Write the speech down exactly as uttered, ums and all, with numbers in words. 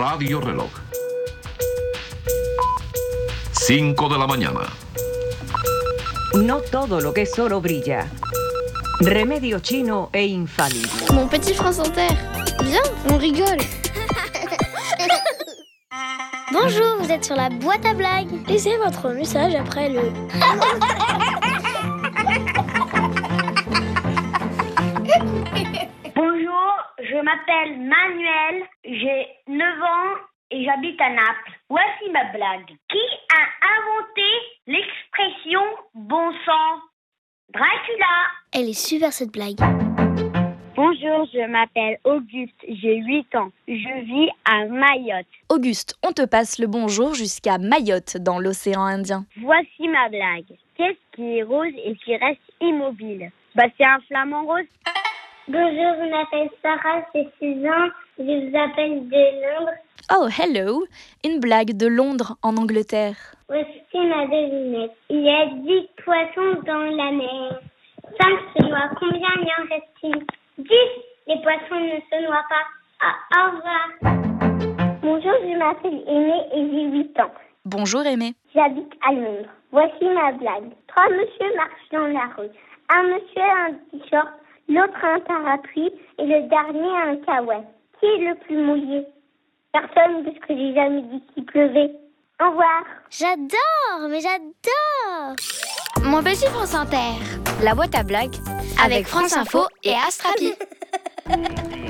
Radio Reloj. cinco de la mañana. No todo lo que es oro brilla. Remedio chino e infalible. Mon petit France Inter. Viens, on rigole. Bonjour, vous êtes sur la boîte à blagues. Laissez votre message après le... Bonjour, je m'appelle Manuel, j'ai neuf ans et j'habite à Naples. Voici ma blague. Qui a inventé l'expression bon sang? Dracula. Elle est super cette blague. Bonjour, je m'appelle Auguste, j'ai huit ans. Je vis à Mayotte. Auguste, on te passe le bonjour jusqu'à Mayotte, dans l'océan Indien. Voici ma blague. Qu'est-ce qui est rose et qui reste immobile? Bah, c'est un flamant rose. Bonjour, je m'appelle Sarah, j'ai six ans. Je vous appelle de Londres. Oh, hello! Une blague de Londres, en Angleterre. Voici ma devinette. Il y a dix poissons dans la mer. Cinq se noient. Combien y en reste-t-il? Dix. Les poissons ne se noient pas. Ah, au revoir. Bonjour, je m'appelle Aimé et j'ai huit ans. Bonjour Aimé. J'habite à Londres. Voici ma blague. Trois monsieur marchent dans la rue. Un monsieur a un t-shirt, l'autre a un parapluie et le dernier a un caouet. Qui est le plus mouillé? Personne, parce que j'ai jamais dit qu'il pleuvait. Au revoir. J'adore, mais j'adore. Mon petit France Inter. La boîte à blagues avec France Info et Astrapi.